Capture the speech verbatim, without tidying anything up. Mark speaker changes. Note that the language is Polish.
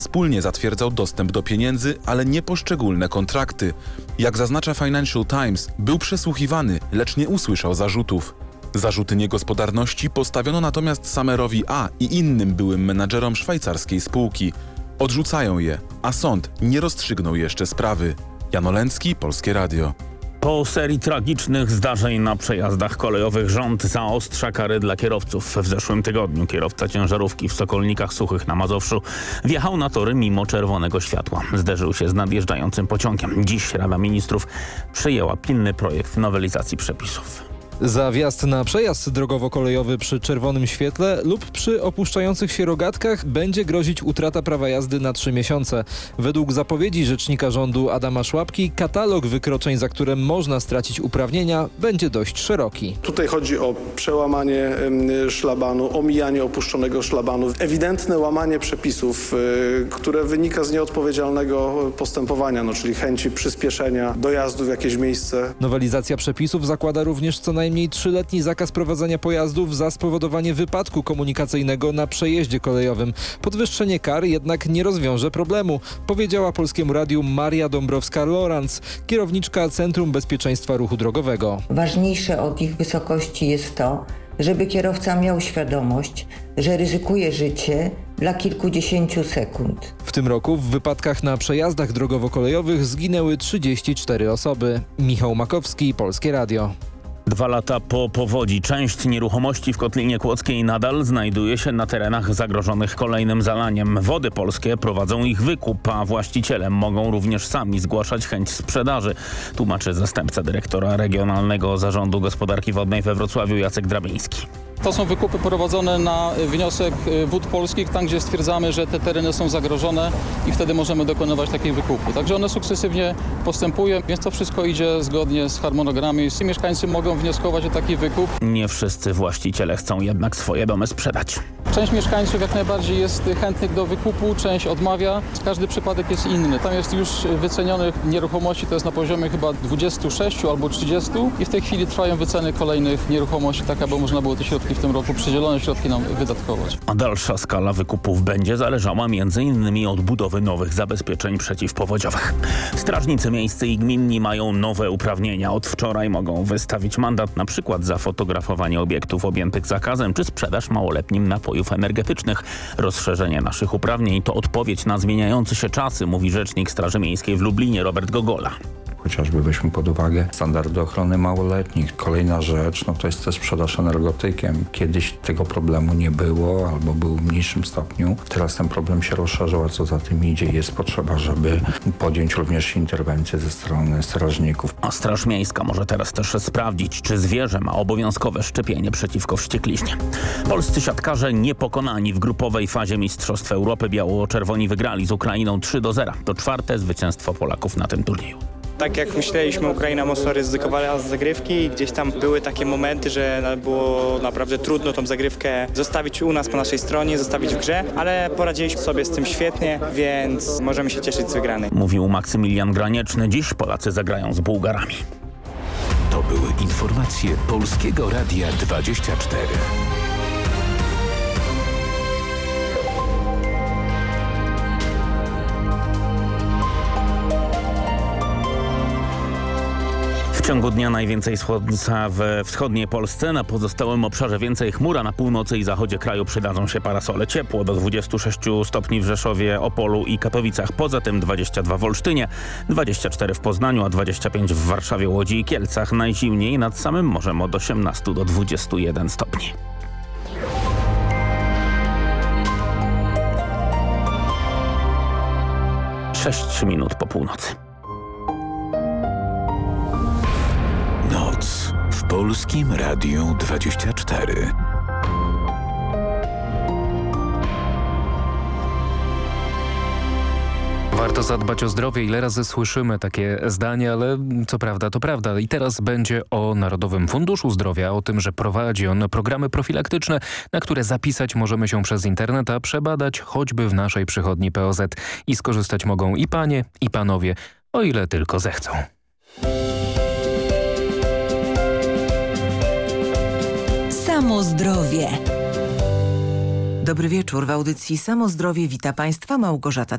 Speaker 1: Wspólnie zatwierdzał dostęp do pieniędzy, ale nie poszczególne kontrakty. Jak zaznacza Financial Times, był przesłuchiwany, lecz nie usłyszał zarzutów. Zarzuty niegospodarności postawiono natomiast Samerowi A. i innym byłym menadżerom szwajcarskiej spółki. Odrzucają je, a sąd nie rozstrzygnął jeszcze sprawy. Jan Olęcki, Polskie Radio.
Speaker 2: Po serii tragicznych zdarzeń na przejazdach kolejowych rząd zaostrza kary dla kierowców. W zeszłym tygodniu kierowca ciężarówki w Sokolnikach Suchych na Mazowszu wjechał na tory mimo czerwonego światła. Zderzył się z nadjeżdżającym pociągiem. Dziś Rada Ministrów przyjęła pilny projekt nowelizacji przepisów.
Speaker 3: Za wjazd na przejazd drogowo-kolejowy przy czerwonym świetle lub przy opuszczających się rogatkach będzie grozić utrata prawa jazdy na trzy miesiące. Według zapowiedzi rzecznika rządu Adama Szłapki katalog wykroczeń, za które można stracić uprawnienia, będzie dość szeroki.
Speaker 4: Tutaj chodzi o przełamanie szlabanu, omijanie opuszczonego szlabanu, ewidentne łamanie przepisów, które wynika z nieodpowiedzialnego postępowania, no, czyli chęci przyspieszenia dojazdu w jakieś miejsce.
Speaker 3: Nowelizacja przepisów zakłada również co najmniej trzyletni zakaz prowadzenia pojazdów za spowodowanie wypadku komunikacyjnego na przejeździe kolejowym. Podwyższenie kar jednak nie rozwiąże problemu, powiedziała Polskiemu Radiu Maria Dąbrowska-Lorenz, kierowniczka Centrum Bezpieczeństwa Ruchu Drogowego.
Speaker 5: Ważniejsze od ich wysokości jest to, żeby kierowca miał świadomość, że ryzykuje życie dla kilkudziesięciu sekund.
Speaker 3: W tym roku w wypadkach na przejazdach drogowo-kolejowych zginęły trzydzieści cztery osoby. Michał Makowski, Polskie Radio.
Speaker 2: Dwa lata po powodzi część nieruchomości w Kotlinie Kłodzkiej nadal znajduje się na terenach zagrożonych kolejnym zalaniem. Wody Polskie prowadzą ich wykup, a właściciele mogą również sami zgłaszać chęć sprzedaży, tłumaczy zastępca dyrektora Regionalnego Zarządu Gospodarki Wodnej we Wrocławiu Jacek Drabiński.
Speaker 6: To są wykupy prowadzone na wniosek Wód Polskich, tam gdzie stwierdzamy, że te tereny są zagrożone i wtedy możemy dokonywać takiej wykupu. Także one sukcesywnie postępują, więc to wszystko idzie zgodnie z harmonogramem. Mieszkańcy mogą wnioskować o taki wykup.
Speaker 2: Nie wszyscy właściciele chcą jednak swoje domy sprzedać.
Speaker 6: Część mieszkańców jak najbardziej jest chętnych do wykupu, część odmawia. Każdy przypadek jest inny. Tam jest już wycenionych nieruchomości, to jest na poziomie chyba dwudziestu sześciu albo trzydziestu i w tej chwili trwają wyceny kolejnych nieruchomości, tak aby można było te środki w tym roku, przydzielone środki nam wydatkować.
Speaker 2: A dalsza skala wykupów będzie zależała między innymi od budowy nowych zabezpieczeń przeciwpowodziowych. Strażnicy miejscy i gminni mają nowe uprawnienia. Od wczoraj mogą wystawić mandat na przykład za fotografowanie obiektów objętych zakazem czy sprzedaż małoletnim napojów energetycznych. Rozszerzenie naszych uprawnień to odpowiedź na zmieniające się czasy, mówi rzecznik Straży Miejskiej w Lublinie Robert Gogola.
Speaker 7: Chociażby weźmy pod uwagę standardy ochrony małoletnich. Kolejna rzecz, no to jest też sprzedaż energotykiem. Kiedyś tego problemu nie było albo był w mniejszym stopniu. Teraz ten problem się rozszerzył, a co za tym idzie, jest potrzeba, żeby podjąć również interwencję ze strony strażników.
Speaker 2: A Straż Miejska może teraz też sprawdzić, czy zwierzę ma obowiązkowe szczepienie przeciwko wściekliźnie. Polscy siatkarze niepokonani w grupowej fazie Mistrzostw Europy. Biało-czerwoni wygrali z Ukrainą trzy do zera. To czwarte zwycięstwo Polaków na tym turnieju.
Speaker 8: Tak jak myśleliśmy, Ukraina mocno ryzykowała z zagrywki i gdzieś tam były takie momenty, że było naprawdę trudno tą zagrywkę zostawić u nas po naszej stronie, zostawić w grze, ale poradziliśmy sobie z tym świetnie, więc możemy się cieszyć z wygranej.
Speaker 2: Mówił Maksymilian Granieczny. Dziś Polacy zagrają z Bułgarami.
Speaker 9: To były informacje Polskiego Radia dwadzieścia cztery.
Speaker 2: W ciągu dnia najwięcej słońca we wschodniej Polsce, na pozostałym obszarze więcej chmur, a na północy i zachodzie kraju przydadzą się parasole. Ciepło do dwudziestu sześciu stopni w Rzeszowie, Opolu i Katowicach. Poza tym dwadzieścia dwa w Olsztynie, dwadzieścia cztery w Poznaniu, a dwadzieścia pięć w Warszawie, Łodzi i Kielcach. Najzimniej nad samym morzem od osiemnastu do dwudziestu jeden stopni. Sześć minut po północy.
Speaker 9: Noc w Polskim Radiu dwadzieścia cztery.
Speaker 10: Warto zadbać o zdrowie. Ile razy słyszymy takie zdanie, ale co prawda to prawda. I teraz będzie o Narodowym Funduszu Zdrowia, o tym, że prowadzi on programy profilaktyczne, na które zapisać możemy się przez internet, a przebadać choćby w naszej przychodni P O Z. I skorzystać mogą i panie, i panowie, o ile tylko zechcą.
Speaker 11: Samo zdrowie.
Speaker 12: Dobry wieczór. W audycji Samo Zdrowie wita Państwa Małgorzata